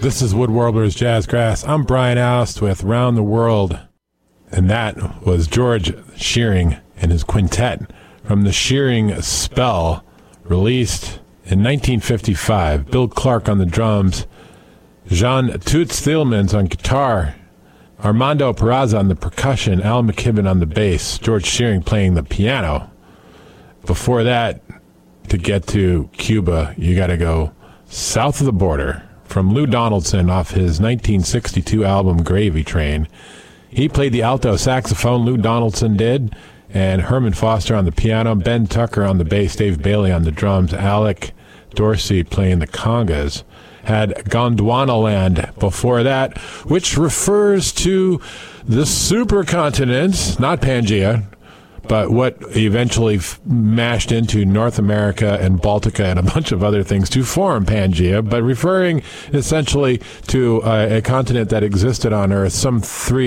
This is Wood Warblers Jazzgrass. I'm Brian Oust with Round the World. And that was George Shearing and his quintet from the Shearing Spell, released in 1955. Bill Clark on the drums, Jean Toots Thielmans on guitar, Armando Peraza on the percussion, Al McKibben on the bass, George Shearing playing the piano. Before that, to get to Cuba, you got to go south of the border. From Lou Donaldson off his 1962 album Gravy Train. He played the alto saxophone, Lou Donaldson did, and Herman Foster on the piano, Ben Tucker on the bass, Dave Bailey on the drums, Alec Dorsey playing the congas. Had Gondwanaland before that, which refers to the supercontinent, not Pangea, but what eventually mashed into North America and Baltica and a bunch of other things to form Pangea, but referring essentially to a continent that existed on Earth some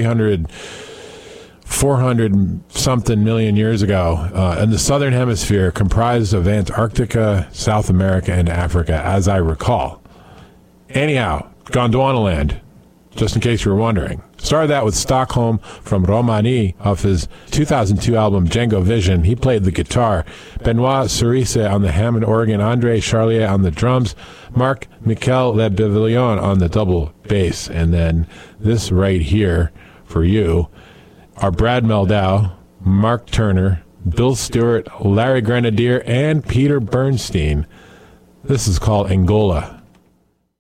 400-something million years ago in the southern hemisphere, comprised of Antarctica, South America, and Africa, as I recall. Anyhow, Gondwanaland, just in case you were wondering. Started that with Stockholm from Romani off his 2002 album Django Vision. He played the guitar. Benoit Cerise on the Hammond organ, Andre Charlier on the drums, Marc Michel Lebevillon on the double bass. And then this right here for you are Brad Meldau, Mark Turner, Bill Stewart, Larry Grenadier, and Peter Bernstein. This is called Angola.